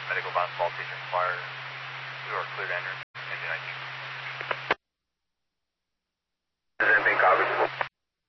medical bound, small patient required. You are clear to enter. Engine 19.